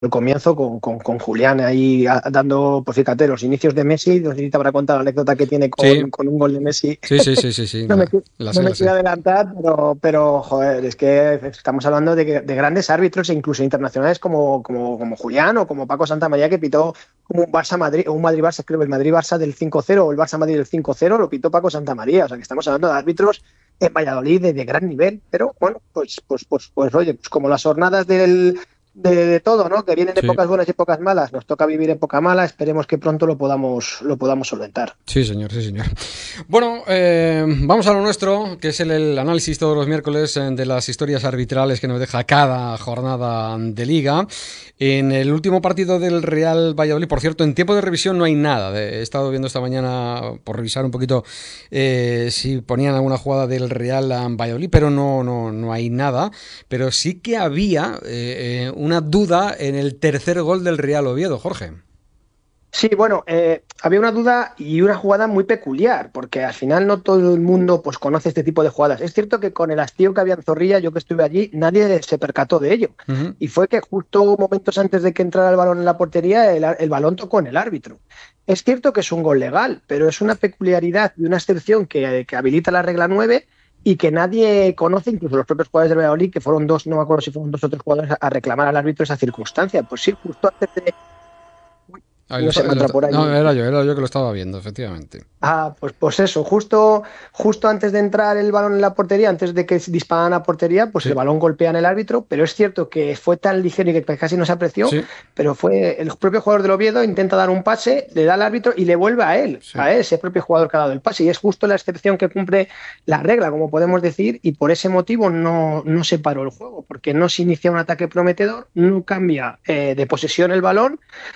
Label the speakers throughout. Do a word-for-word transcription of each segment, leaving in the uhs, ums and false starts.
Speaker 1: el comienzo con, con, con Julián ahí a, dando, pues fíjate, los inicios de Messi. No sé si te habrá contado la anécdota que tiene
Speaker 2: Sí,
Speaker 1: con, con un gol de Messi.
Speaker 2: sí, sí, sí, sí, sí,
Speaker 1: No me,
Speaker 2: la,
Speaker 1: qui-
Speaker 2: la
Speaker 1: no
Speaker 2: sé,
Speaker 1: me
Speaker 2: la
Speaker 1: quiero
Speaker 2: sé.
Speaker 1: adelantar, pero, pero joder, es que estamos hablando de, que- de grandes árbitros e incluso internacionales como, como, como Julián o como Paco Santamaría, que pitó como un Barça-Madrid, o un Madrid-Barça, creo que el Madrid-Barça del cinco cero o el Barça-Madrid del cinco cero lo pitó Paco Santamaría. O sea que estamos hablando de árbitros en Valladolid de, de gran nivel, pero bueno, pues, pues, pues, pues oye, pues como las jornadas del, de, de todo, ¿no? Que vienen
Speaker 2: Sí.
Speaker 1: épocas buenas y épocas malas, nos toca vivir época mala, esperemos que pronto lo podamos, lo podamos solventar.
Speaker 2: Sí, señor, sí, señor. Bueno, eh, vamos a lo nuestro, que es el, el análisis todos los miércoles eh, de las historias arbitrales que nos deja cada jornada de liga. En el último partido del Real Valladolid, por cierto, en tiempo de revisión no hay nada. He estado viendo esta mañana, por revisar un poquito, eh, si ponían alguna jugada del Real Valladolid, pero no, no, no hay nada. Pero sí que había eh, eh, una duda en el tercer gol del Real Oviedo, Jorge.
Speaker 1: Sí, bueno, eh, había una duda y una jugada muy peculiar, porque al final no todo el mundo pues, conoce este tipo de jugadas. Es cierto que con el hastío que había en Zorrilla, yo que estuve allí, nadie se percató de ello.
Speaker 2: Uh -huh.
Speaker 1: Y fue que justo momentos antes de que entrara el balón en la portería, el, el balón tocó en el árbitro. Es cierto que es un gol legal, pero es una peculiaridad y una excepción que, que habilita la regla nueve y que nadie conoce, incluso los propios jugadores del Valladolid, que fueron dos, no me acuerdo si fueron dos o tres jugadores, a, a reclamar al árbitro esa circunstancia. Pues sí, justo antes de
Speaker 2: Ahí
Speaker 1: si
Speaker 2: lo
Speaker 1: no se
Speaker 2: está, ahí lo
Speaker 1: encuentra
Speaker 2: está.
Speaker 1: por
Speaker 2: No,
Speaker 1: ahí.
Speaker 2: era yo, era yo que lo estaba viendo, efectivamente.
Speaker 1: Ah, pues, pues eso, justo, justo antes de entrar el balón en la portería, antes de que disparan a portería, pues el
Speaker 2: Sí,
Speaker 1: balón golpea en el árbitro, pero es cierto que fue tan ligero y que casi no se apreció,
Speaker 2: sí,
Speaker 1: pero fue el propio jugador del Oviedo intenta dar un pase, le da al árbitro y le vuelve a él,
Speaker 2: sí.
Speaker 1: a él, ese propio jugador que ha dado el pase, y es justo la excepción que cumple la regla, como podemos decir, y por ese motivo no, no se paró el juego, porque no se inicia un ataque prometedor, no cambia eh, de posesión el balón.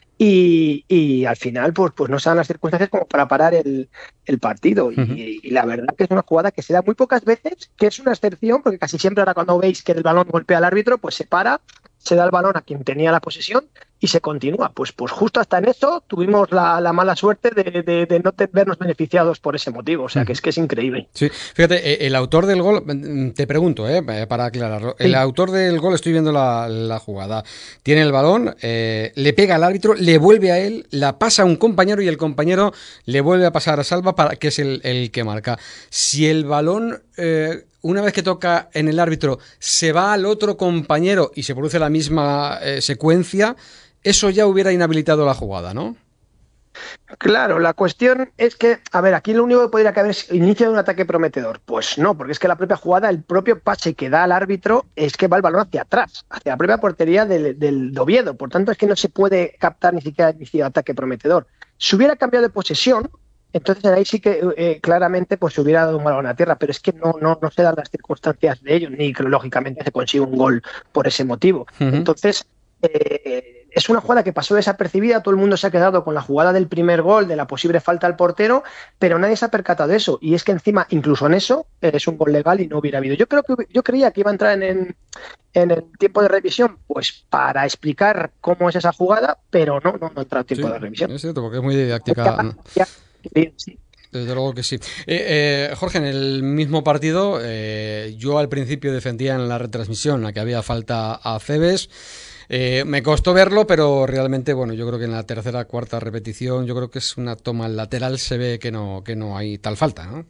Speaker 1: Y, y, al final, pues, pues no se dan las circunstancias como para parar el, el partido.
Speaker 2: Uh -huh.
Speaker 1: Y, y, la verdad que es una jugada que se da muy pocas veces, que es una excepción, porque casi siempre ahora cuando veis que el balón golpea al árbitro, pues se para, se da el balón a quien tenía la posesión y se continúa. Pues, pues justo hasta en eso tuvimos la, la mala suerte de, de, de no te, vernos beneficiados por ese motivo. O
Speaker 2: Uh
Speaker 1: sea que
Speaker 2: -huh.
Speaker 1: es que es increíble.
Speaker 2: Sí, fíjate, el autor del gol, te pregunto, eh, para aclararlo, el
Speaker 1: Sí.
Speaker 2: autor del gol, estoy viendo la, la jugada, tiene el balón, eh, le pega al árbitro, le vuelve a él, la pasa a un compañero y el compañero le vuelve a pasar a Salva, para, que es el, el que marca. Si el balón, eh, una vez que toca en el árbitro, se va al otro compañero y se produce la misma eh, secuencia, eso ya hubiera inhabilitado la jugada, ¿no?
Speaker 1: Claro, la cuestión es que, a ver, aquí lo único que podría caber es inicio de un ataque prometedor. Pues no, porque es que la propia jugada, el propio pase que da al árbitro es que va el balón hacia atrás, hacia la propia portería del, del Oviedo. Por tanto, es que no se puede captar ni siquiera inicio de ataque prometedor. Si hubiera cambiado de posesión, entonces ahí sí que eh, claramente pues se hubiera dado un balón a tierra, pero es que no, no, no se dan las circunstancias de ello, ni que lógicamente se consigue un gol por ese motivo.
Speaker 2: Uh -huh.
Speaker 1: Entonces, eh, es una jugada que pasó desapercibida, todo el mundo se ha quedado con la jugada del primer gol, de la posible falta al portero, pero nadie se ha percatado de eso. Y es que encima, incluso en eso, es un gol legal y no hubiera habido. Yo creo que yo creía que iba a entrar en, en, en el tiempo de revisión, pues para explicar cómo es esa jugada, pero no, no, no entra en tiempo
Speaker 2: Sí,
Speaker 1: de revisión.
Speaker 2: es cierto, porque es muy didáctica.
Speaker 1: Sí.
Speaker 2: Desde luego que sí. Eh, eh, Jorge, en el mismo partido, eh, yo al principio defendía en la retransmisión a que había falta a Cebes. Eh, me costó verlo, pero realmente, bueno, yo creo que en la tercera, cuarta repetición, yo creo que es una toma lateral, se ve que no, que no hay tal falta, ¿no?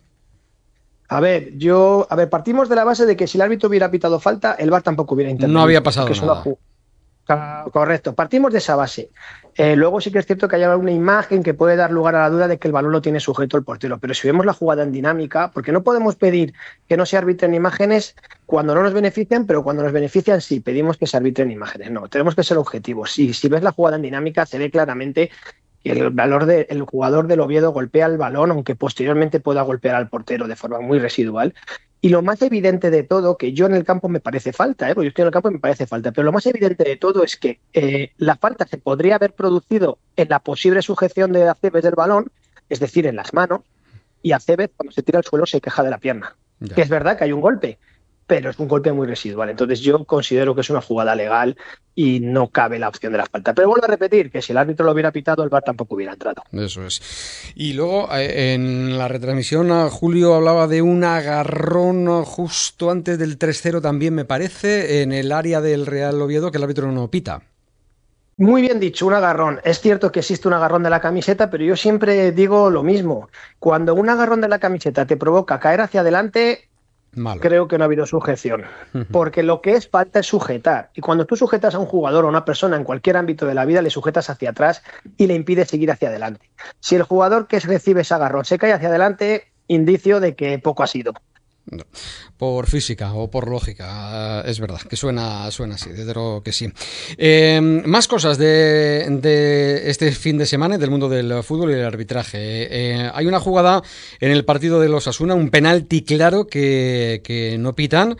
Speaker 1: A ver, yo, a ver, partimos de la base de que si el árbitro hubiera pitado falta, el V A R tampoco hubiera
Speaker 2: No había
Speaker 1: intervenido, porque
Speaker 2: pasado
Speaker 1: eso lo ha
Speaker 2: nada.
Speaker 1: jugado. Correcto, partimos de esa base. Eh, luego sí que es cierto que hay alguna imagen que puede dar lugar a la duda de que el balón lo tiene sujeto el portero, pero si vemos la jugada en dinámica, porque no podemos pedir que no se arbitren imágenes cuando no nos benefician, pero cuando nos benefician sí, pedimos que se arbitren imágenes. No, tenemos que ser objetivos. Y si ves la jugada en dinámica, se ve claramente que el, valor de, el jugador del Oviedo golpea el balón, aunque posteriormente pueda golpear al portero de forma muy residual. Y lo más evidente de todo, que yo en el campo me parece falta, ¿eh? Porque yo estoy en el campo y me parece falta, pero lo más evidente de todo es que eh, la falta se podría haber producido en la posible sujeción de Acebes del balón, es decir, en las manos, y Acebes cuando se tira al suelo se queja de la pierna. Que
Speaker 2: Ya.
Speaker 1: es verdad que hay un golpe, pero es un golpe muy residual. Entonces yo considero que es una jugada legal y no cabe la opción de la falta. Pero vuelvo a repetir que si el árbitro lo hubiera pitado, el V A R tampoco hubiera entrado.
Speaker 2: Eso es. Y luego eh, en la retransmisión Julio hablaba de un agarrón justo antes del tres cero también me parece, en el área del Real Oviedo que el árbitro no pita.
Speaker 1: Muy bien dicho, un agarrón. Es cierto que existe un agarrón de la camiseta, pero yo siempre digo lo mismo. Cuando un agarrón de la camiseta te provoca caer hacia adelante,
Speaker 2: Malo.
Speaker 1: creo que no ha habido sujeción. Porque lo que es falta es sujetar. Y cuando tú sujetas a un jugador o a una persona en cualquier ámbito de la vida, le sujetas hacia atrás y le impides seguir hacia adelante. Si el jugador que recibe ese agarrón se cae hacia adelante, indicio de que poco ha sido.
Speaker 2: No. Por física o por lógica, es verdad, que suena, suena así, desde luego que sí. Eh, más cosas de, de este fin de semana del mundo del fútbol y el arbitraje. Eh, hay una jugada en el partido de los Osasuna, un penalti claro que, que no pitan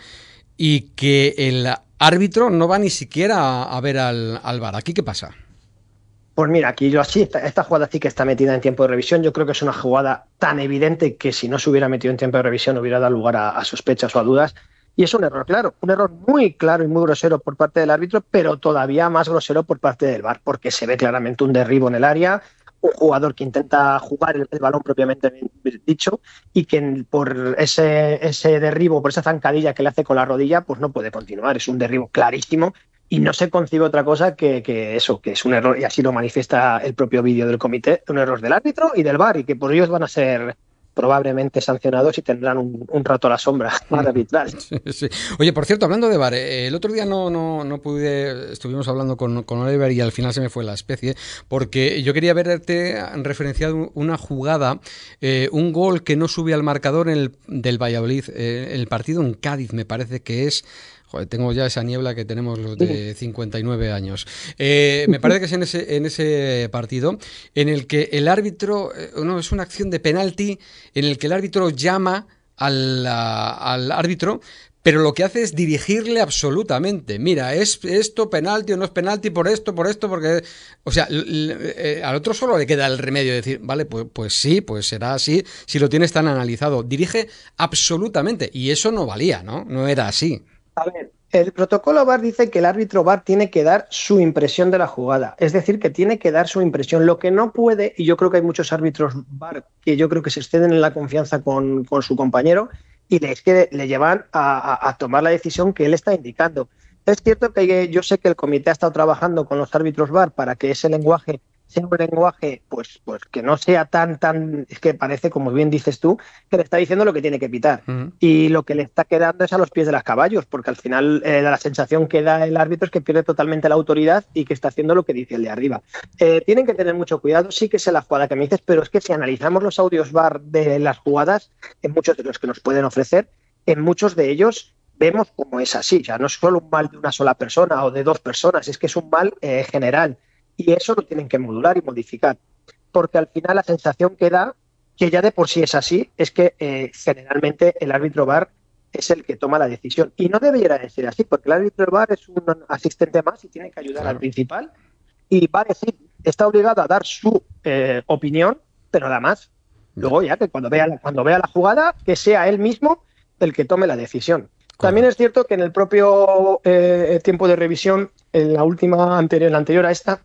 Speaker 2: y que el árbitro no va ni siquiera a, a ver al, al V A R. ¿Aquí qué pasa?
Speaker 1: Pues mira, aquí yo así, esta, esta jugada sí que está metida en tiempo de revisión. Yo creo que es una jugada tan evidente que si no se hubiera metido en tiempo de revisión hubiera dado lugar a, a sospechas o a dudas. Y es un error, claro, un error muy claro y muy grosero por parte del árbitro, pero todavía más grosero por parte del V A R, porque se ve claramente un derribo en el área, un jugador que intenta jugar el, el balón propiamente dicho y que por ese, ese derribo, por esa zancadilla que le hace con la rodilla, pues no puede continuar. Es un derribo clarísimo. Y no se concibe otra cosa que, que eso, que es un error, y así lo manifiesta el propio vídeo del comité, un error del árbitro y del V A R, y que por ellos van a ser probablemente sancionados y tendrán un, un rato a la sombra para arbitrar.
Speaker 2: Sí, sí. Oye, por cierto, hablando de V A R, eh, el otro día no, no, no pude, estuvimos hablando con, con Oliver y al final se me fue la especie, porque yo quería verte referenciado una jugada, eh, un gol que no sube al marcador en el, del Valladolid, eh, el partido en Cádiz me parece que es. Joder, tengo ya esa niebla que tenemos los de cincuenta y nueve años. Eh, me parece que es en ese, en ese partido en el que el árbitro, eh, no, es una acción de penalti en el que el árbitro llama al, a, al árbitro, pero lo que hace es dirigirle absolutamente. Mira, ¿es esto penalti o no es penalti por esto, por esto? Porque, o sea, eh, al otro solo le queda el remedio de decir, vale, pues, pues sí, pues será así, si lo tienes tan analizado. Dirige absolutamente, y eso no valía, ¿no? No era así.
Speaker 1: A ver, el protocolo V A R dice que el árbitro V A R tiene que dar su impresión de la jugada, es decir, que tiene que dar su impresión. Lo que no puede, y yo creo que hay muchos árbitros V A R que yo creo que se exceden en la confianza con, con su compañero y le, es que le llevan a, a, a tomar la decisión que él está indicando. Es cierto que yo sé que el comité ha estado trabajando con los árbitros V A R para que ese lenguaje sea un lenguaje pues, pues que no sea tan, tan, es que parece, como bien dices tú, que le está diciendo lo que tiene que pitar. Uh-huh. Y lo que le está quedando es a los pies de los caballos, porque al final eh, la sensación que da el árbitro es que pierde totalmente la autoridad y que está haciendo lo que dice el de arriba. Eh, tienen que tener mucho cuidado, sí que sé la jugada que me dices, pero es que si analizamos los audios V A R de las jugadas, en muchos de los que nos pueden ofrecer, en muchos de ellos vemos cómo es así. O sea, no es solo un mal de una sola persona o de dos personas, es que es un mal eh, general. Y eso lo tienen que modular y modificar, porque al final la sensación que da, que ya de por sí es así, es que eh, generalmente el árbitro V A R es el que toma la decisión. Y no debería de ser así, porque el árbitro V A R es un asistente más y tiene que ayudar claro. al principal. Y va a decir, está obligado a dar su eh, opinión, pero nada más. Luego ya que cuando vea, cuando vea la jugada, que sea él mismo el que tome la decisión. También es cierto que en el propio eh, tiempo de revisión, en la última anterior, en la anterior a esta,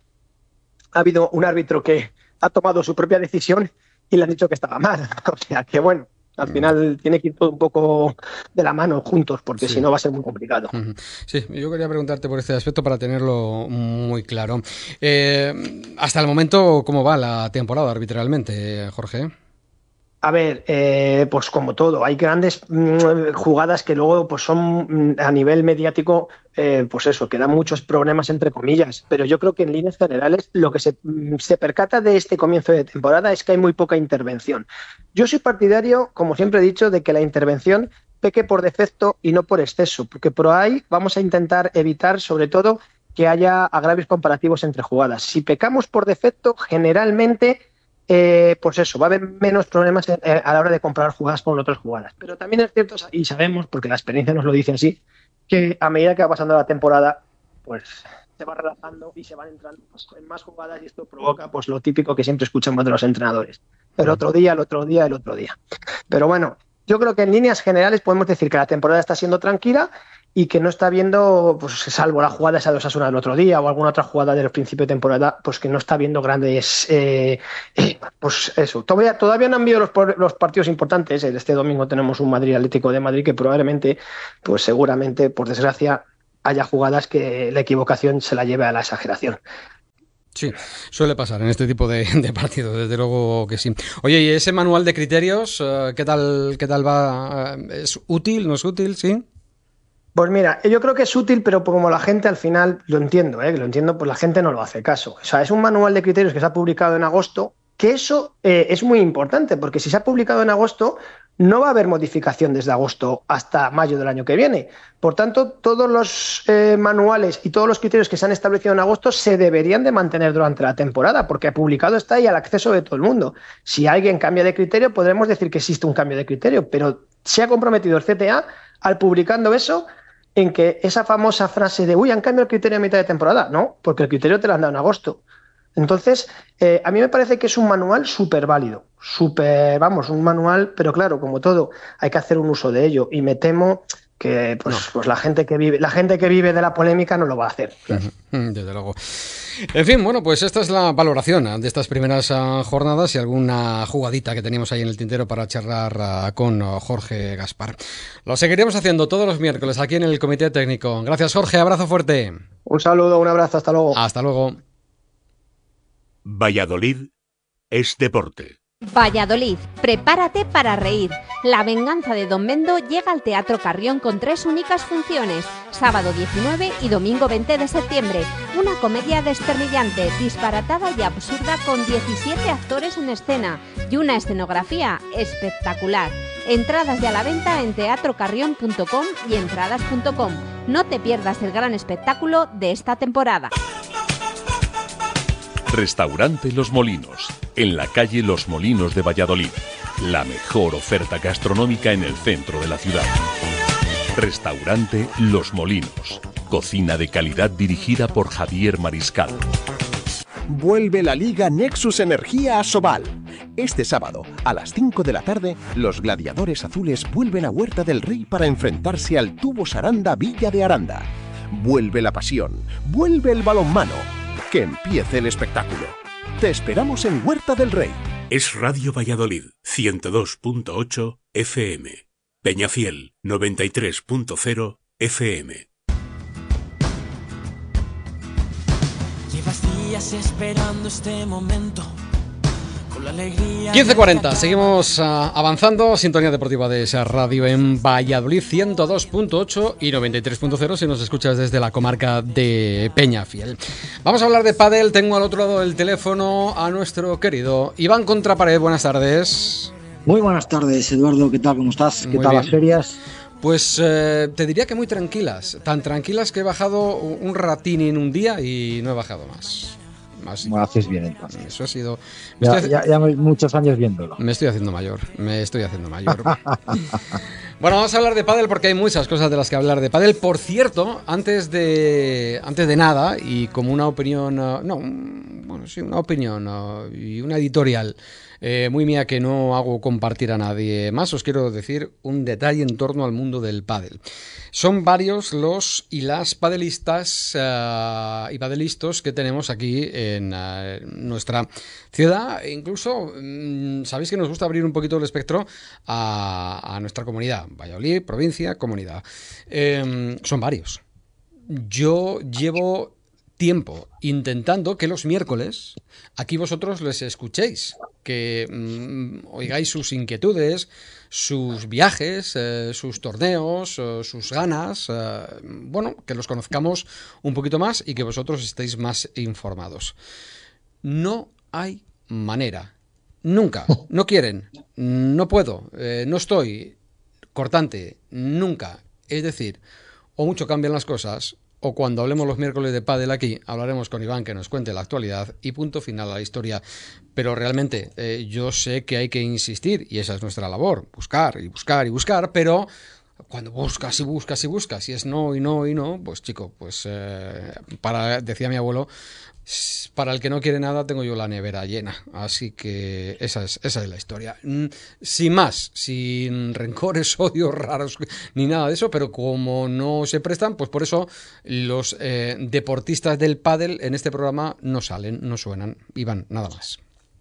Speaker 1: ha habido un árbitro que ha tomado su propia decisión y le han dicho que estaba mal. O sea que bueno, al final tiene que ir todo un poco de la mano juntos, porque sí. si no va a ser muy complicado.
Speaker 2: Sí, yo quería preguntarte por este aspecto para tenerlo muy claro. Eh, hasta el momento, ¿cómo va la temporada arbitralmente, Jorge?
Speaker 1: A ver, eh, pues como todo, hay grandes mmm, jugadas que luego pues son a nivel mediático, eh, pues eso, que dan muchos problemas entre comillas, pero yo creo que en líneas generales lo que se, se percata de este comienzo de temporada es que hay muy poca intervención. Yo soy partidario, como siempre he dicho, de que la intervención peque por defecto y no por exceso, porque por ahí vamos a intentar evitar sobre todo que haya agravios comparativos entre jugadas. Si pecamos por defecto, generalmente... Eh, pues eso, va a haber menos problemas eh, a la hora de comparar jugadas con otras jugadas. Pero también es cierto, y sabemos, porque la experiencia nos lo dice así, que a medida que va pasando la temporada, pues se va relajando y se van entrando en más jugadas y esto provoca pues lo típico que siempre escuchamos de los entrenadores. El otro día, el otro día, el otro día. Pero bueno, yo creo que en líneas generales podemos decir que la temporada está siendo tranquila y que no está viendo, pues salvo la jugada esa de Osasuna del otro día o alguna otra jugada del principio de temporada, pues que no está viendo grandes, eh, eh, pues eso. Todavía, todavía no han habido los, los partidos importantes. Este domingo tenemos un Madrid Atlético de Madrid que probablemente, pues seguramente, por desgracia, haya jugadas que la equivocación se la lleve a la exageración.
Speaker 2: Sí, suele pasar en este tipo de, de partidos, desde luego que sí. Oye, ¿y ese manual de criterios, qué tal, qué tal va? ¿Es útil, no es útil, sí?
Speaker 1: Pues mira, yo creo que es útil, pero como la gente al final, lo entiendo, ¿eh? Lo entiendo, pues la gente no lo hace caso. O sea, es un manual de criterios que se ha publicado en agosto, que eso eh, es muy importante, porque si se ha publicado en agosto, no va a haber modificación desde agosto hasta mayo del año que viene. Por tanto, todos los eh, manuales y todos los criterios que se han establecido en agosto se deberían de mantener durante la temporada, porque publicado está y al acceso de todo el mundo. Si alguien cambia de criterio, podremos decir que existe un cambio de criterio, pero se ha comprometido el C T A al publicando eso en que esa famosa frase de uy, han cambiado el criterio a mitad de temporada. No, porque el criterio te lo han dado en agosto. Entonces, eh, a mí me parece que es un manual súper válido, súper, vamos, un manual, pero claro, como todo, hay que hacer un uso de ello. Y me temo que pues, no. pues la gente que vive, la gente que vive de la polémica no lo va a hacer. Claro.
Speaker 2: Desde luego. En fin, bueno, pues esta es la valoración de estas primeras uh, jornadas y alguna jugadita que teníamos ahí en el tintero para charlar uh, con uh, Jorge Gaspar. Lo seguiremos haciendo todos los miércoles aquí en el Comité Técnico. Gracias, Jorge, abrazo fuerte.
Speaker 1: Un saludo, un abrazo, hasta luego.
Speaker 2: Hasta luego.
Speaker 3: Valladolid es deporte.
Speaker 4: Valladolid, prepárate para reír. La venganza de Don Mendo llega al Teatro Carrión con tres únicas funciones, sábado diecinueve y domingo veinte de septiembre. Una comedia desternillante, disparatada y absurda con diecisiete actores en escena y una escenografía espectacular. Entradas ya a la venta en teatro carrión punto com y entradas punto com. No te pierdas el gran espectáculo de esta temporada.
Speaker 3: Restaurante Los Molinos, en la calle Los Molinos de Valladolid. La mejor oferta gastronómica en el centro de la ciudad. Restaurante Los Molinos. Cocina de calidad dirigida por Javier Mariscal.
Speaker 5: Vuelve la Liga Nexus Energía a Sobal. Este sábado, a las cinco de la tarde, los gladiadores azules vuelven a Huerta del Rey para enfrentarse al Tubos Aranda Villa de Aranda. Vuelve la pasión, vuelve el balonmano. Que empiece el espectáculo. Te esperamos en Huerta del Rey.
Speaker 3: Es Radio Valladolid, ciento dos punto ocho F M. Peñafiel, noventa y tres punto cero F M.
Speaker 6: Llevas días esperando este momento.
Speaker 2: quince cuarenta, seguimos uh, avanzando. Sintonía deportiva de esa radio en Valladolid, ciento dos punto ocho y noventa y tres punto cero si nos escuchas desde la comarca de Peñafiel. Vamos a hablar de pádel. Tengo al otro lado del teléfono a nuestro querido Iván Contrapared. Buenas tardes.
Speaker 7: Muy buenas tardes, Eduardo. ¿Qué tal? ¿Cómo estás? ¿Qué
Speaker 2: Muy
Speaker 7: tal
Speaker 2: bien.
Speaker 7: las ferias?
Speaker 2: Pues eh, te diría que muy tranquilas. Tan tranquilas que he bajado un ratín en un día y no he bajado más. Más,
Speaker 7: bueno, haces bien entonces.
Speaker 2: Eso ha sido.
Speaker 7: Ya,
Speaker 2: estoy,
Speaker 7: ya, ya muchos años viéndolo.
Speaker 2: Me estoy haciendo mayor. Me estoy haciendo mayor. Bueno, vamos a hablar de pádel porque hay muchas cosas de las que hablar de pádel. Por cierto, antes de antes de nada y como una opinión, uh, no, bueno, sí, una opinión uh, y una editorial eh, muy mía que no hago compartir a nadie más, os quiero decir un detalle en torno al mundo del pádel. Son varios los y las padelistas uh, y padelistas que tenemos aquí en uh, nuestra ciudad. E incluso, mmm, sabéis que nos gusta abrir un poquito el espectro a, a nuestra comunidad. Valladolid, provincia, comunidad. Eh, son varios. Yo llevo tiempo intentando que los miércoles aquí vosotros les escuchéis, que mmm, oigáis sus inquietudes, sus viajes, eh, sus torneos, eh, sus ganas, eh, bueno, que los conozcamos un poquito más y que vosotros estéis más informados. No hay manera, nunca, no quieren, no puedo, eh, no estoy, cortante, nunca, es decir, o mucho cambian las cosas, o cuando hablemos los miércoles de pádel aquí, hablaremos con Iván que nos cuente la actualidad y punto final a la historia. Pero realmente eh, yo sé que hay que insistir y esa es nuestra labor, buscar y buscar y buscar, pero cuando buscas y buscas y buscas y es no y no y no, pues chico, pues eh, para, decía mi abuelo, para el que no quiere nada tengo yo la nevera llena, así que esa es, esa es la historia. Sin más, sin rencores, odios raros, ni nada de eso, pero como no se prestan, pues por eso los eh, deportistas del pádel en este programa no salen, no suenan. Iván, nada más.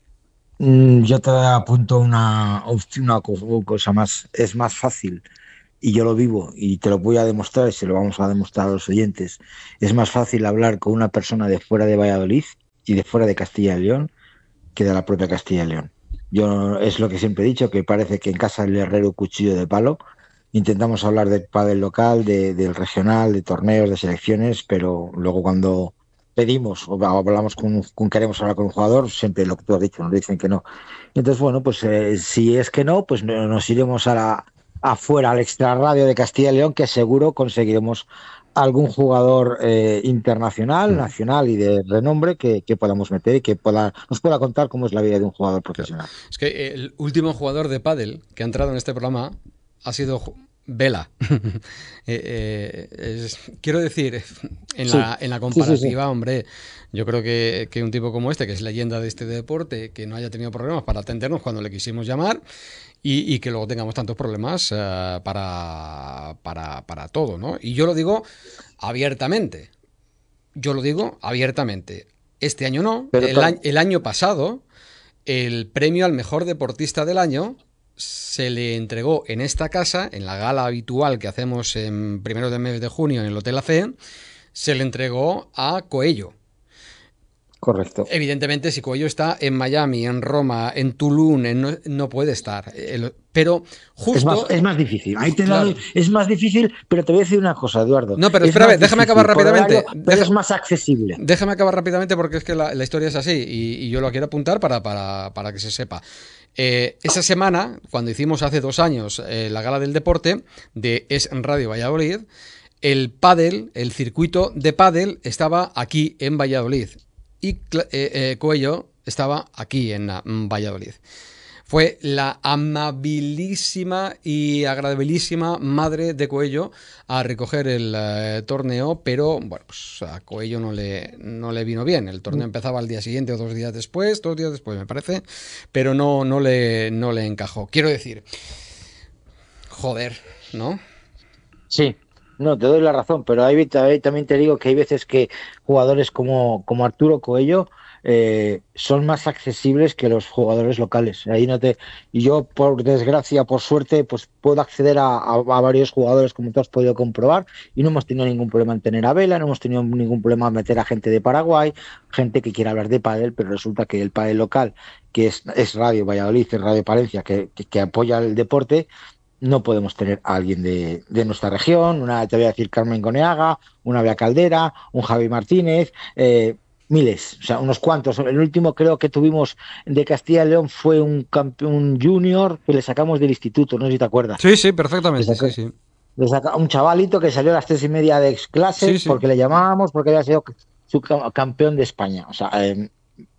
Speaker 7: Yo te apunto una, una cosa más, es más fácil. Y yo lo vivo y te lo voy a demostrar y se lo vamos a demostrar a los oyentes. Es más fácil hablar con una persona de fuera de Valladolid y de fuera de Castilla y León que de la propia Castilla y León. Yo es lo que siempre he dicho, que parece que en casa del herrero cuchillo de palo. Intentamos hablar del pádel local, de, del regional, de torneos, de selecciones, pero luego cuando pedimos o hablamos con, con queremos hablar con un jugador, siempre lo que tú has dicho, nos dicen que no. Entonces, bueno, pues eh, si es que no, pues nos iremos a la, afuera, al extrarradio de Castilla y León, que seguro conseguiremos algún jugador eh, internacional, nacional y de renombre que, que podamos meter y que pueda, nos pueda contar cómo es la vida de un jugador profesional.
Speaker 2: Claro. Es que el último jugador de pádel que ha entrado en este programa ha sido Vela. eh, eh, es, quiero decir, en, sí. la, en la comparativa, sí, sí, sí. hombre, yo creo que, que un tipo como este, que es leyenda de este deporte, que no haya tenido problemas para atendernos cuando le quisimos llamar, y, y que luego tengamos tantos problemas uh, para, para, para todo, ¿no? Y yo lo digo abiertamente. Yo lo digo abiertamente. Este año no. El, a, el año pasado, el premio al mejor deportista del año se le entregó en esta casa, en la gala habitual que hacemos en primero de mes de junio en el Hotel A C, se le entregó a Coello.
Speaker 7: Correcto.
Speaker 2: Evidentemente, si Coello está en Miami, en Roma, en Tulum, en no, no puede estar. El, pero justo...
Speaker 7: Es más, es más difícil. Ahí te claro. doy, es más difícil, pero te voy a decir una cosa, Eduardo.
Speaker 2: No, pero espérame, déjame acabar rápidamente.
Speaker 7: Horario, pero Deja, es más accesible.
Speaker 2: Déjame acabar rápidamente porque es que la, la historia es así y, y yo lo quiero apuntar para, para, para que se sepa. Eh, esa semana, cuando hicimos hace dos años eh, la gala del deporte de Es Radio Valladolid, el pádel, el circuito de pádel estaba aquí en Valladolid. Y eh, eh, Coello estaba aquí en uh, Valladolid. Fue la amabilísima y agradabilísima madre de Coello a recoger el uh, torneo, pero bueno, pues a Coello no le, no le vino bien. El torneo empezaba al día siguiente o dos días después, dos días después me parece, pero no, no, le, no le encajó. Quiero decir, joder, ¿no?
Speaker 7: Sí. No, te doy la razón, pero ahí, ahí también te digo que hay veces que jugadores como, como Arturo Coello eh, son más accesibles que los jugadores locales. Ahí no te, y yo, por desgracia, por suerte, pues puedo acceder a, a, a varios jugadores, como tú has podido comprobar, y no hemos tenido ningún problema en tener a Vela, no hemos tenido ningún problema en meter a gente de Paraguay, gente que quiere hablar de pádel, pero resulta que el pádel local, que es, es Radio Valladolid, es Radio Palencia, que, que, que apoya el deporte, no podemos tener a alguien de, de nuestra región, una, te voy a decir Carmen Goneaga, una Bea Caldera, un Javi Martínez, eh, miles, o sea, unos cuantos. El último creo que tuvimos de Castilla y León fue un campeón junior que le sacamos del instituto, no sé si te acuerdas.
Speaker 2: Sí, sí, perfectamente.
Speaker 7: Le saca,
Speaker 2: sí, sí.
Speaker 7: Le saca un chavalito que salió a las tres y media de clase sí, sí. porque le llamábamos, porque había sido su campeón de España, o sea, eh,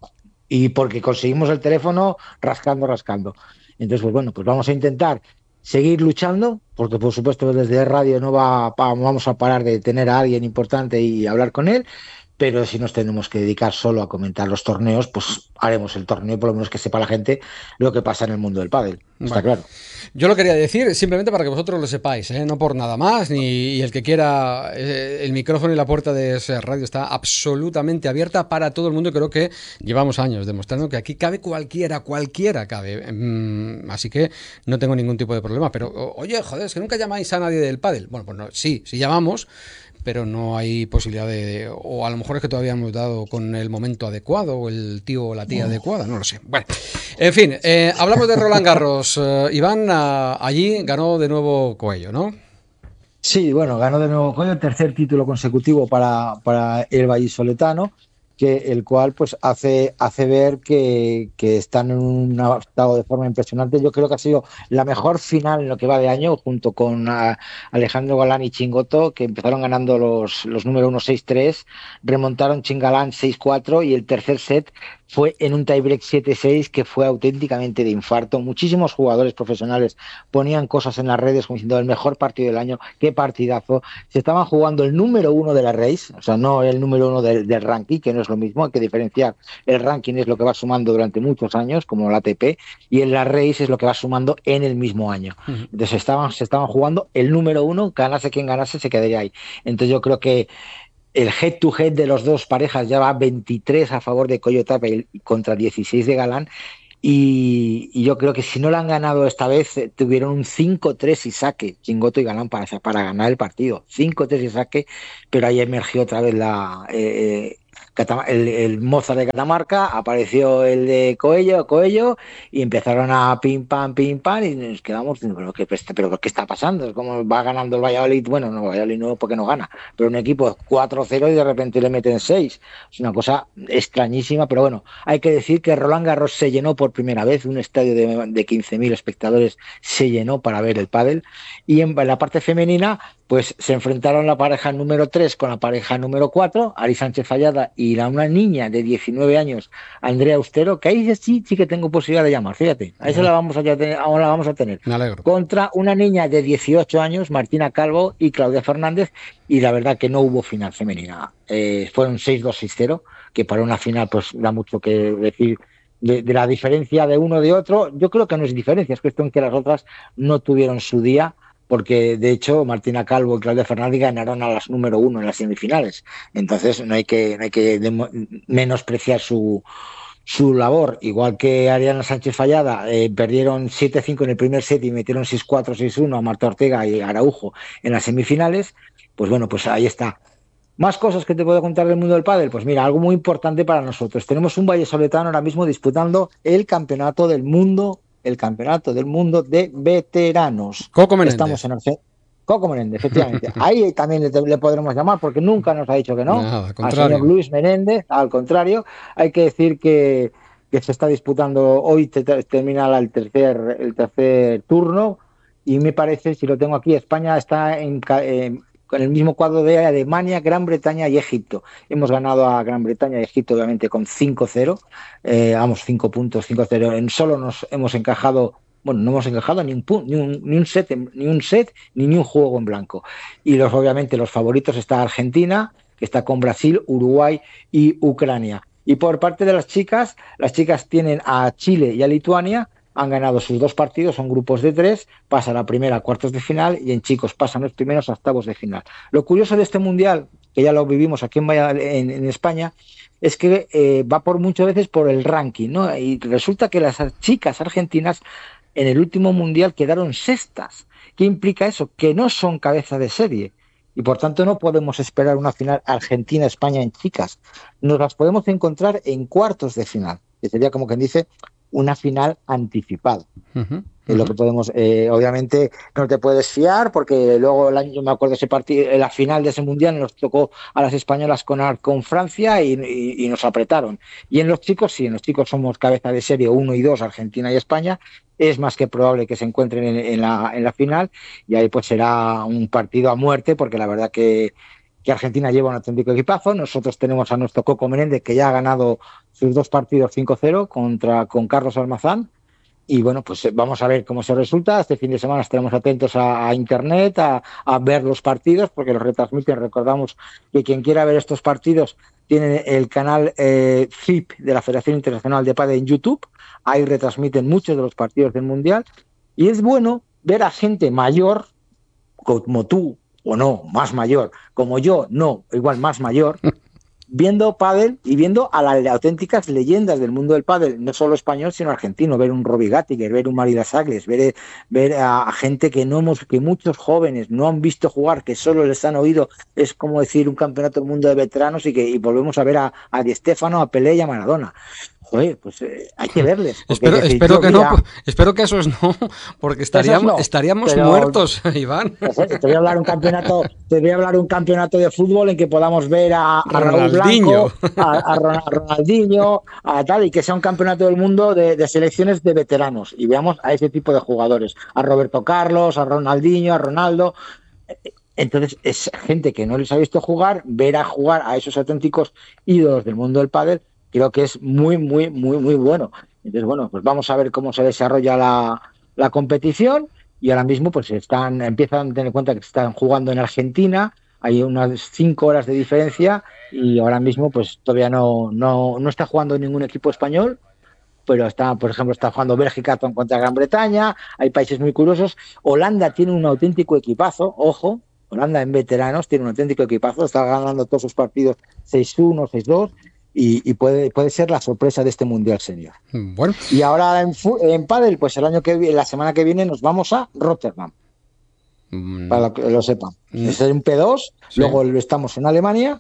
Speaker 7: y porque conseguimos el teléfono rascando, rascando. Entonces, pues bueno, pues vamos a intentar seguir luchando, porque por supuesto desde radio no va, vamos a parar de tener a alguien importante y hablar con él, pero si nos tenemos que dedicar solo a comentar los torneos, pues haremos el torneo, por lo menos que sepa la gente lo que pasa en el mundo del pádel, está bueno, claro.
Speaker 2: Yo lo quería decir simplemente para que vosotros lo sepáis, ¿eh? No por nada más, ni y el que quiera, eh, el micrófono y la puerta de ese radio está absolutamente abierta para todo el mundo. Creo que llevamos años demostrando que aquí cabe cualquiera, cualquiera cabe, mm, así que no tengo ningún tipo de problema, pero oye, joder, es que nunca llamáis a nadie del pádel. Bueno, pues no, sí, sí llamamos, pero no hay posibilidad de, o a lo mejor es que todavía hemos dado con el momento adecuado o el tío o la tía oh. adecuada, no lo sé. Bueno, en fin, eh, hablamos de Roland Garros. Uh, Iván, uh, allí ganó de nuevo Coello, ¿no?
Speaker 7: Sí, bueno, ganó de nuevo Coello, tercer título consecutivo para, para el vallisoletano, que el cual pues hace, hace ver que, que están en un estado de forma impresionante. Yo creo que ha sido la mejor final en lo que va de año, junto con a, Alejandro Galán y Chingoto, que empezaron ganando los, los número uno seis tres, remontaron Chingalán seis cuatro y el tercer set fue en un tiebreak siete seis que fue auténticamente de infarto. Muchísimos jugadores profesionales ponían cosas en las redes como diciendo el mejor partido del año, qué partidazo. Se estaban jugando el número uno de la race, o sea, no el número uno del, del ranking, que no es lo mismo, hay que diferenciar. El ranking es lo que va sumando durante muchos años, como la A T P, y en la race es lo que va sumando en el mismo año. Uh-huh. Entonces estaban, se estaban jugando el número uno, ganase quien ganase, se quedaría ahí. Entonces yo creo que el head to head de los dos parejas ya va veintitrés a favor de Coello Tapa y contra dieciséis de Galán. Y, y yo creo que si no lo han ganado esta vez, eh, tuvieron un cinco tres y saque, Chingoto y Galán, para, para ganar el partido. cinco tres y saque, pero ahí emergió otra vez la, eh, el, el Mozart de Catamarca, apareció el de Coello, Coello y empezaron a pim pam, pim pam y nos quedamos, pero ¿qué, pero ¿qué está pasando? ¿Cómo va ganando el Valladolid? Bueno, no, Valladolid no, porque no gana, pero un equipo cuatro cero y de repente le meten seis. Es una cosa extrañísima, pero bueno, hay que decir que Roland Garros se llenó por primera vez, un estadio de, de quince mil espectadores se llenó para ver el pádel, y en, en la parte femenina pues se enfrentaron la pareja número tres con la pareja número cuatro, Ari Sánchez Fallada y la, una niña de diecinueve años, Andrea Austero, que ahí sí, sí que tengo posibilidad de llamar, fíjate, ahí se la vamos a tener, ahora la vamos a tener.
Speaker 2: Me alegro.
Speaker 7: Contra una niña de dieciocho años, Martina Calvo y Claudia Fernández, y la verdad que no hubo final femenina. Eh, fueron seis dos seis cero, que para una final pues da mucho que decir de, de la diferencia de uno de otro. Yo creo que no es diferencia, es cuestión que las otras no tuvieron su día, porque de hecho Martina Calvo y Claudia Fernández ganaron a las número uno en las semifinales. Entonces no hay que, no hay que menospreciar su, su labor. Igual que Ariana Sánchez Fallada, eh, perdieron siete cinco en el primer set y metieron seis cuatro, seis uno a Marta Ortega y Araujo en las semifinales. Pues bueno, pues ahí está. Más cosas que te puedo contar del mundo del pádel. Pues mira, algo muy importante para nosotros. Tenemos un vallesoletano ahora mismo disputando el campeonato del mundo el campeonato del mundo de veteranos.
Speaker 2: Coco Menéndez.
Speaker 7: Estamos en el Coco Menéndez, efectivamente. Ahí también le, le podremos llamar porque nunca nos ha dicho que no.
Speaker 2: Nada, al
Speaker 7: contrario. Al señor Luis Menéndez, al contrario. Hay que decir que, que se está disputando, hoy te, te, termina el tercer, el tercer turno y me parece, si lo tengo aquí, España está en... en en el mismo cuadro de Alemania, Gran Bretaña y Egipto. Hemos ganado a Gran Bretaña y Egipto, obviamente, con cinco cero. Eh, vamos, cinco puntos, cinco cero. En solo nos hemos encajado, bueno, no hemos encajado ni un, ni un, ni un set, ni un set, ni, ni un juego en blanco. Y los, obviamente, los favoritos está Argentina, que está con Brasil, Uruguay y Ucrania. Y por parte de las chicas, las chicas tienen a Chile y a Lituania. Han ganado sus dos partidos, son grupos de tres, pasa la primera a cuartos de final y en chicos pasan los primeros a octavos de final. Lo curioso de este mundial, que ya lo vivimos aquí en, en, en España, es que eh, va por muchas veces por el ranking, ¿no? Y resulta que las chicas argentinas en el último mundial quedaron sextas. ¿Qué implica eso? Que no son cabeza de serie. Y por tanto no podemos esperar una final Argentina-España en chicas. Nos las podemos encontrar en cuartos de final, que sería como quien dice una final anticipada. Uh-huh, uh-huh. Es lo que podemos, eh, obviamente no te puedes fiar porque luego el año, yo me acuerdo ese partido, la final de ese mundial nos tocó a las españolas con, con Francia y, y, y nos apretaron. Y en los chicos, sí, en los chicos somos cabeza de serie uno y dos, Argentina y España. Es más que probable que se encuentren en, en, la, en la final y ahí pues será un partido a muerte porque la verdad que que Argentina lleva un auténtico equipazo. Nosotros tenemos a nuestro Coco Menéndez, que ya ha ganado sus dos partidos cinco cero contra con Carlos Almazán. Y bueno, pues vamos a ver cómo se resulta. Este fin de semana estaremos atentos a, a internet, a, a ver los partidos, porque los retransmiten. Recordamos que quien quiera ver estos partidos tiene el canal eh, F I P de la Federación Internacional de Pádel en YouTube. Ahí retransmiten muchos de los partidos del Mundial. Y es bueno ver a gente mayor, como tú, o no, más mayor, como yo, no, igual más mayor, viendo pádel y viendo a las auténticas leyendas del mundo del pádel, no solo español, sino argentino, ver un Robbie Gattiger, ver un Marida Sagles, ver, ver a, a gente que no hemos, que muchos jóvenes no han visto jugar, que solo les han oído, es como decir un campeonato del mundo de veteranos y que y volvemos a ver a, a Di Stéfano, a Pelé y a Maradona. Joder, pues eh, hay que verles.
Speaker 2: Espero, decir, espero que mira, no, espero que esos no, porque estaríamos, no, estaríamos pero, muertos, Iván.
Speaker 7: Te voy a hablar un campeonato, te voy a hablar un campeonato de fútbol en que podamos ver a, a Raúl Blanco, a, a Ronaldinho, a tal, y que sea un campeonato del mundo de, de selecciones de veteranos y veamos a ese tipo de jugadores, a Roberto Carlos, a Ronaldinho, a Ronaldo. Entonces es gente que no les ha visto jugar, ver a jugar a esos auténticos ídolos del mundo del pádel. Creo que es muy, muy, muy, muy bueno. Entonces, bueno, pues vamos a ver cómo se desarrolla la, la competición y ahora mismo pues están, empiezan a tener en cuenta que están jugando en Argentina, hay unas cinco horas de diferencia y ahora mismo pues todavía no, no, no está jugando ningún equipo español, pero está, por ejemplo, está jugando Bélgica contra Gran Bretaña, hay países muy curiosos. Holanda tiene un auténtico equipazo, ojo, Holanda en veteranos tiene un auténtico equipazo, está ganando todos sus partidos seis uno, seis dos. Y, y puede, puede ser la sorpresa de este Mundial Senior.
Speaker 2: Bueno.
Speaker 7: Y ahora en, en pádel, pues el año que viene, la semana que viene nos vamos a Rotterdam. Mm. Para que lo sepan. Mm. Es un P dos, sí. Luego estamos en Alemania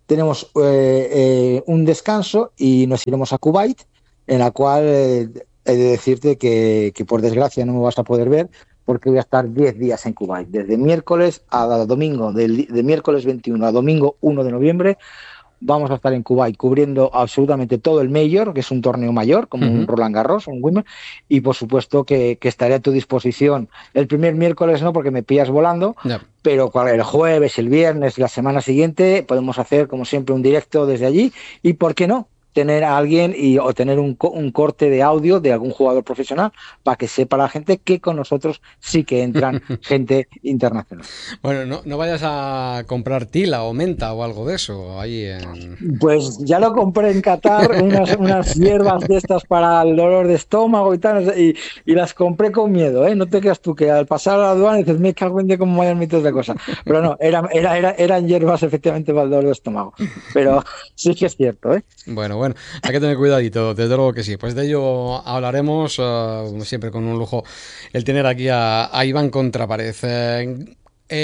Speaker 7: tenemos eh, eh, un descanso y nos iremos a Kuwait, en la cual eh, he de decirte que, que por desgracia no me vas a poder ver, porque voy a estar diez días en Kuwait, desde miércoles a domingo, de, de miércoles veintiuno a domingo uno de noviembre. Vamos a estar en Kuwait cubriendo absolutamente todo el Major, que es un torneo mayor, como uh-huh. un Roland Garros, un Wimbledon, y por supuesto que, que estaré a tu disposición. El primer miércoles no, porque me pillas volando, yeah. pero el jueves, el viernes, la semana siguiente, podemos hacer, como siempre, un directo desde allí, y ¿por qué no? Tener a alguien y, o tener un, un corte de audio de algún jugador profesional para que sepa la gente que con nosotros sí que entran gente internacional.
Speaker 2: Bueno, no, no vayas a comprar tila o menta o algo de eso ahí en...
Speaker 7: Pues ya lo compré en Qatar, unas, unas hierbas de estas para el dolor de estómago y tal, y, y las compré con miedo, ¿eh? No te creas tú que al pasar a la aduana dices, me cago en de cómo vayan mitos de cosas. Pero no, era, era, era, eran hierbas efectivamente para el dolor de estómago. Pero sí que es cierto, ¿eh?
Speaker 2: Bueno, bueno. Bueno, hay que tener cuidadito, desde luego que sí. Pues de ello hablaremos, uh, siempre con un lujo el tener aquí a, a Iván Contrapared. Eh,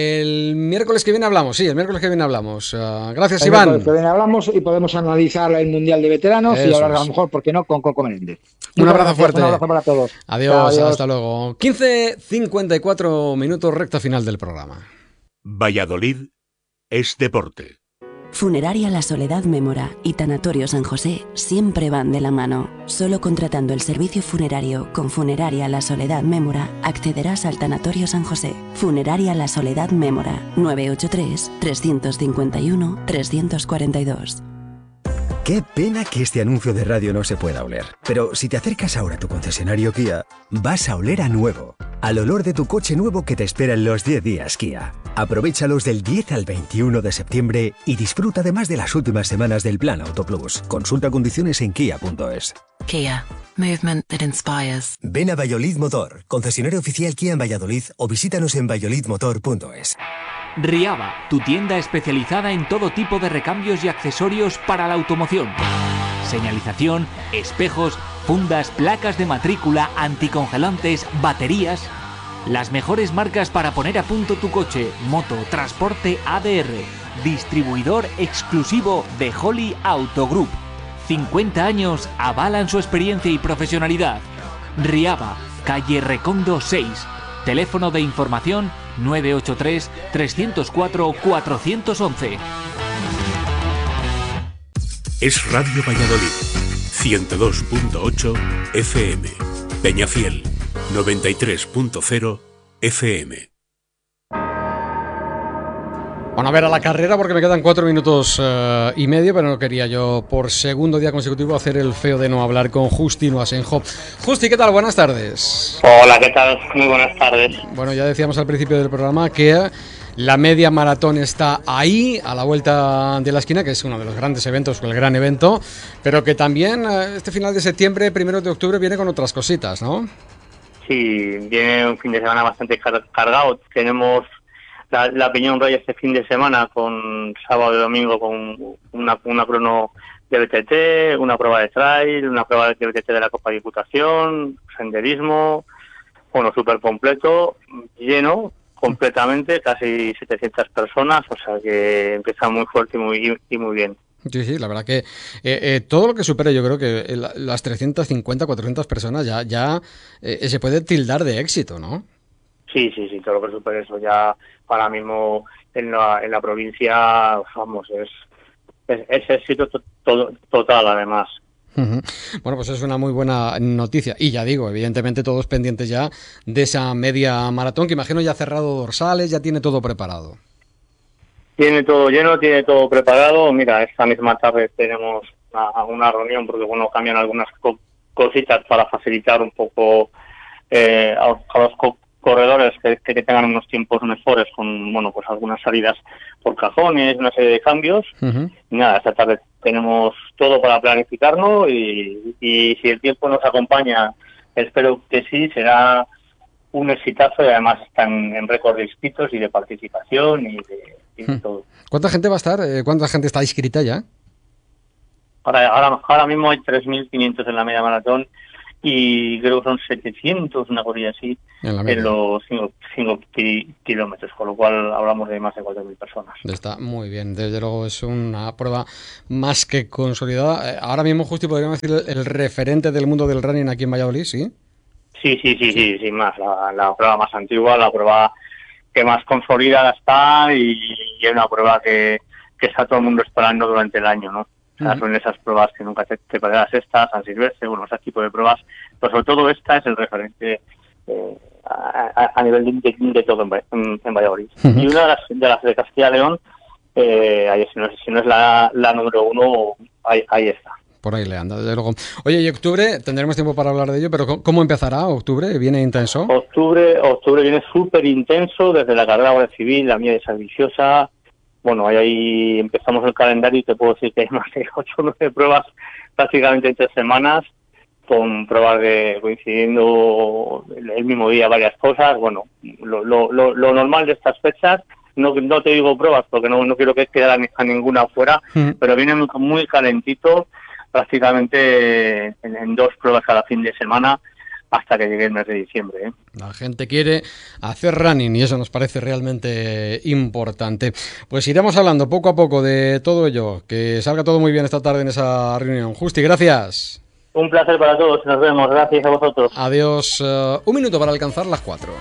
Speaker 2: el miércoles que viene hablamos, sí, el miércoles que viene hablamos. Uh, gracias,
Speaker 7: el
Speaker 2: Iván.
Speaker 7: El miércoles que viene hablamos y podemos analizar el Mundial de Veteranos. Eso y hablar a lo mejor, ¿por qué no?, con Coco Menéndez.
Speaker 2: Un abrazo gracias, fuerte.
Speaker 7: Un abrazo para todos.
Speaker 2: Adiós, Chao, adiós, hasta luego. quince cincuenta y cuatro minutos, recta final del programa.
Speaker 3: Valladolid es deporte.
Speaker 8: Funeraria La Soledad Mémora y Tanatorio San José siempre van de la mano. Solo contratando el servicio funerario con Funeraria La Soledad Mémora accederás al Tanatorio San José. Funeraria La Soledad Mémora, nueve ocho tres, tres cinco uno, tres cuatro dos.
Speaker 9: Qué pena que este anuncio de radio no se pueda oler. Pero si te acercas ahora a tu concesionario Kia, vas a oler a nuevo. Al olor de tu coche nuevo que te espera en los diez días Kia. Aprovéchalos del diez al veintiuno de septiembre y disfruta además de las últimas semanas del Plan Auto Plus. Consulta condiciones en kia punto es.
Speaker 10: Kia. Movement that inspires.
Speaker 9: Ven a Valladolid Motor, concesionario oficial Kia en Valladolid, o visítanos en valladolid motor punto es.
Speaker 11: Riava, tu tienda especializada en todo tipo de recambios y accesorios para la automoción. Señalización, espejos, fundas, placas de matrícula, anticongelantes, baterías. Las mejores marcas para poner a punto tu coche, moto, transporte A D R. Distribuidor exclusivo de Holly Auto Group. cincuenta años avalan su experiencia y profesionalidad. Riava, calle Recondo seis. Teléfono de información nueve ocho tres, tres cero cuatro, cuatro uno uno.
Speaker 3: Es Radio Valladolid, ciento dos punto ocho F M. Peñafiel, noventa y tres punto cero F M.
Speaker 2: Bueno, a ver a la carrera porque me quedan cuatro minutos uh, y medio, pero no quería yo por segundo día consecutivo hacer el feo de no hablar con Justino Asenjo. Justi, ¿qué tal? Buenas tardes.
Speaker 12: Hola, ¿qué tal? Muy buenas tardes.
Speaker 2: Bueno, ya decíamos al principio del programa que la media maratón está ahí, a la vuelta de la esquina, que es uno de los grandes eventos, el gran evento, pero que también este final de septiembre, primero de octubre, viene con otras cositas, ¿no?
Speaker 12: Sí, viene un fin de semana bastante car- cargado. Tenemos la, la Peñón Raya este fin de semana, con sábado y domingo, con una, una crono de B T T, una prueba de trail, una prueba de B T T de la Copa Diputación, senderismo, bueno, súper completo, lleno completamente, casi setecientas personas, o sea que empieza muy fuerte y muy, y muy bien.
Speaker 2: Sí, sí, la verdad que eh, eh, todo lo que supere, yo creo que eh, las trescientas cincuenta, cuatrocientas personas ya, ya eh, se puede tildar de éxito, ¿no?
Speaker 12: Sí, sí, sí, todo lo que supere eso ya ahora mismo en la, en la provincia, vamos, es, es, es éxito to, to, total además.
Speaker 2: Uh-huh. Bueno, pues es una muy buena noticia. Y ya digo, evidentemente todos pendientes ya de esa media maratón, que imagino ya ha cerrado dorsales, ya tiene todo preparado.
Speaker 12: Tiene todo lleno, tiene todo preparado. Mira, esta misma tarde tenemos una, una reunión porque, bueno, cambian algunas co- cositas para facilitar un poco eh, a, a los co- corredores que, que tengan unos tiempos mejores con, bueno, pues algunas salidas por cajones, una serie de cambios. Uh-huh. Y nada, esta tarde tenemos todo para planificarlo y, y si el tiempo nos acompaña, espero que sí, será un exitazo y además están en récord de inscritos y de participación y de, y de hmm. todo.
Speaker 2: ¿Cuánta gente va a estar? ¿Cuánta gente está inscrita ya?
Speaker 12: Ahora, ahora, ahora mismo hay tres mil quinientos en la media maratón y creo que son setecientos, una cosilla así, en, en los cinco kilómetros, con lo cual hablamos de más de cuatro mil personas.
Speaker 2: Está muy bien, desde luego es una prueba más que consolidada. Ahora mismo, Justi, podríamos decir el referente del mundo del running aquí en Valladolid, ¿sí?
Speaker 12: Sí, sí, sí, sí, sin más, la, la prueba más antigua, la prueba que más consolidada está y, y es una prueba que, que está todo el mundo esperando durante el año, ¿no? O sea, son esas pruebas que nunca te, te perderás, estas, San Silvestre, bueno, ese tipo de pruebas, pero sobre todo esta es el referente eh, a, a nivel de, de, de todo en, en, en Valladolid. Uh-huh. Y una de las de, las de Castilla y León, eh, si, no es, si no es la, la número uno, ahí, ahí está.
Speaker 2: Por ahí le anda, desde luego. Oye, y octubre, tendremos tiempo para hablar de ello, pero ¿cómo empezará octubre? ¿Viene intenso?
Speaker 12: Octubre, octubre viene súper intenso, desde la carrera Guardia Civil, la mía es ambiciosa. Bueno, ahí, ahí empezamos el calendario y te puedo decir que hay más de ocho o nueve pruebas prácticamente en tres semanas, con pruebas de coincidiendo el mismo día varias cosas. Bueno, lo, lo, lo, lo normal de estas fechas, no, no te digo pruebas porque no, no quiero que quede a ninguna fuera, mm. pero viene muy, muy calentito, prácticamente en, en dos pruebas cada fin de semana, hasta que llegue el mes de diciembre, ¿eh?
Speaker 2: La gente quiere hacer running y eso nos parece realmente importante. Pues iremos hablando poco a poco de todo ello. Que salga todo muy bien esta tarde en esa reunión. Justi, gracias.
Speaker 12: Un placer para todos. Nos vemos. Gracias a vosotros.
Speaker 2: Adiós. Uh, un minuto para alcanzar las cuatro.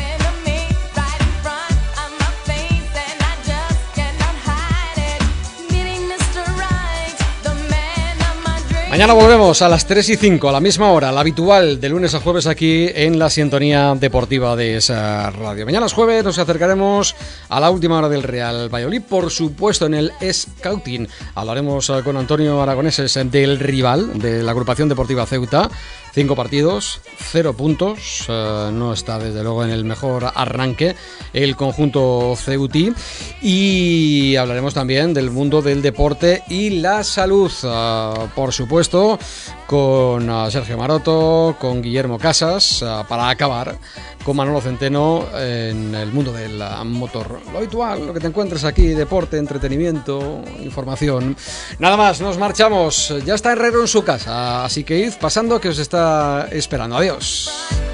Speaker 2: Mañana volvemos a las tres y cinco, a la misma hora, la habitual, de lunes a jueves aquí en la sintonía deportiva de esa radio. Mañana es jueves, nos acercaremos a la última hora del Real Valladolid, por supuesto en el Scouting. Hablaremos con Antonio Aragoneses del rival de la agrupación deportiva Ceuta. Cinco partidos, cero puntos, uh, no está desde luego en el mejor arranque el conjunto ceutí, y hablaremos también del mundo del deporte y la salud, uh, por supuesto, con uh, Sergio Maroto, con Guillermo Casas, uh, para acabar con Manolo Centeno en el mundo del uh, motor. Lo habitual, lo que te encuentres aquí, deporte, entretenimiento, información. Nada más, nos marchamos. Ya está Herrero en su casa, así que id pasando que os está esperando. Adiós.